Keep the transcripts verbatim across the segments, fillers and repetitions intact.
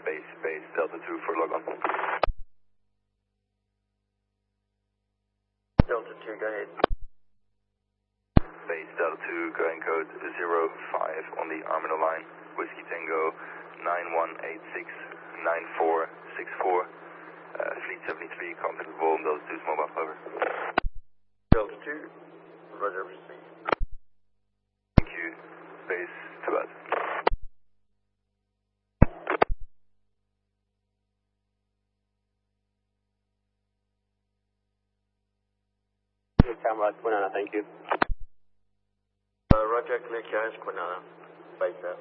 Base, base, Delta two for log on. Delta two, go ahead. Base, Delta two, going code zero five on the Armindo line, Whiskey Tango nine one eight six nine four six four, uh, Fleet seventy-three, contact with Volum, Delta two's mobile, over. Delta two, roger, receive. Thank you, base, to that. Camera, Quinana, thank you. Uh, roger, clear carriage, Quinana. Base out.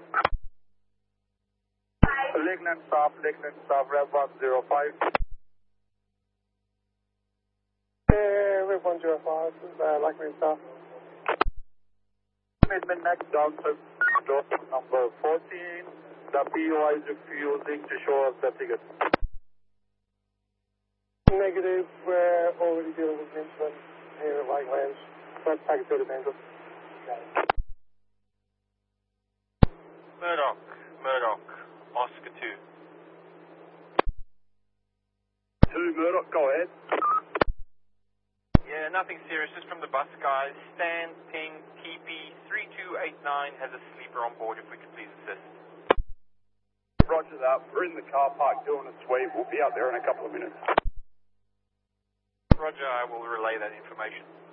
Lignant stop, Lignant stop, Rev one zero five. Uh, Rev one zero five, uh, Lignant stop. Commitment next down to door number fourteen. The P O I is refusing to show us the ticket. Negative, we're already dealing with incident here at Lightlands. Let's take it to the Bengal. Murdoch, Murdoch, Oscar two. Two, Murdoch, go ahead. Yeah, nothing serious, just from the bus guys. Stan, ping, T P three two eight nine has a sleeper on board, if we could please assist. Roger that. We're in the car park doing a sweep. We'll be out there in a couple of minutes. Roger, I will relay that information.